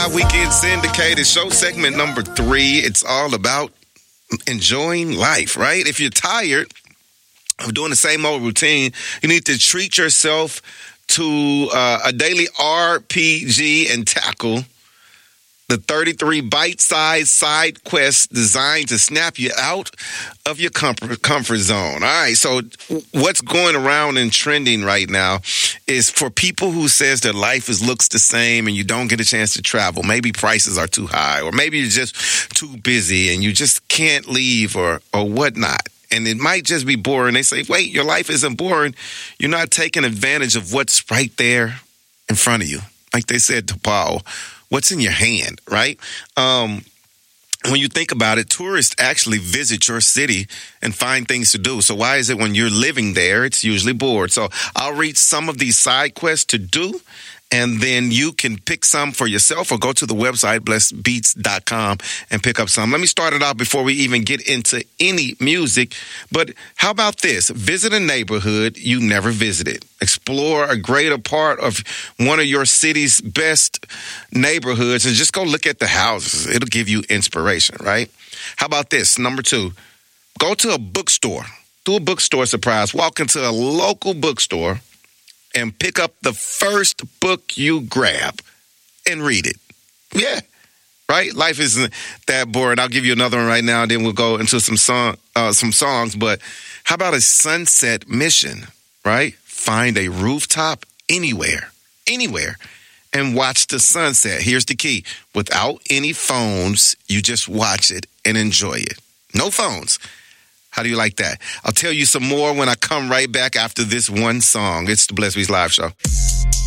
Weekend Syndicated show segment number 3. It's all about enjoying life, right? If you're tired of doing the same old routine, you need to treat yourself to a daily RPG and tackle the 33 bite-sized side quests designed to snap you out of your comfort zone. All right, so what's going around and trending right now is for people who says their life looks the same and you don't get a chance to travel. Maybe prices are too high, or maybe you're just too busy and you just can't leave or whatnot. And it might just be boring. They say, wait, your life isn't boring. You're not taking advantage of what's right there in front of you. Like they said to Paul, what's in your hand, right? When you think about it, tourists actually visit your city and find things to do. So why is it when you're living there, it's usually bored? So I'll read some of these side quests to do, and then you can pick some for yourself or go to the website, blessedbeats.com, and pick up some. Let me start it out before we even get into any music. But how about this? Visit a neighborhood you never visited. Explore a greater part of one of your city's best neighborhoods and just go look at the houses. It'll give you inspiration, right? How about this? Number 2, go to a bookstore. Do a bookstore surprise. Walk into a local bookstore and pick up the first book you grab and read it. Yeah, right? Life isn't that boring. I'll give you another one right now, and then we'll go into some songs. But how about a sunset mission, right? Find a rooftop anywhere, and watch the sunset. Here's the key. Without any phones, you just watch it and enjoy it. No phones. How do you like that? I'll tell you some more when I come right back after this one song. It's the Blessed Beats Live Show.